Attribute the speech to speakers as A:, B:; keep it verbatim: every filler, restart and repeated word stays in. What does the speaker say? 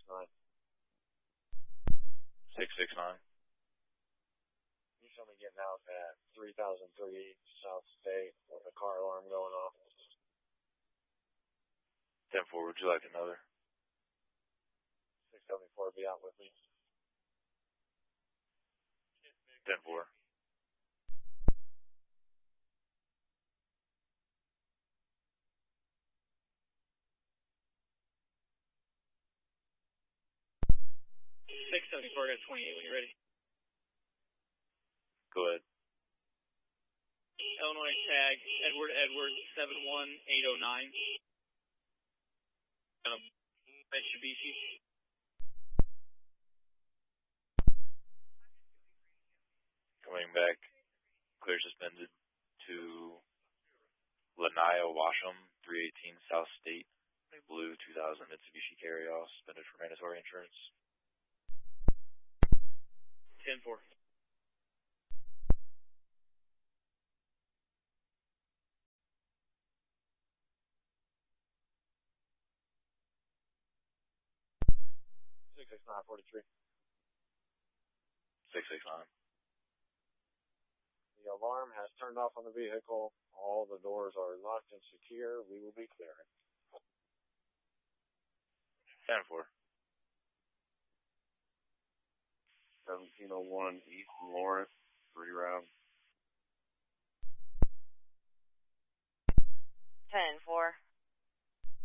A: nine.
B: six six nine.
A: You show me getting out at three thousand three South State with a car alarm going off.
B: ten four, would you like another?
A: six seventy-four, be out with me.
B: ten four.
C: six seventy-four, got twenty-eight when you're ready.
B: Go ahead.
C: Illinois tag, Edward Edward, seven one eight oh nine. Um, Mitsubishi.
B: Coming back, clear suspended to Lanaya Washam, three eighteen South State, a blue two thousand Mitsubishi Carryall, suspended for mandatory insurance.
C: ten four.
A: six six nine forty-three.
B: six six nine.
A: The alarm has turned off on the vehicle. All the doors are locked and secure. We will be clearing.
B: ten four.
A: seventeen oh one East Lawrence, three round.
D: ten four.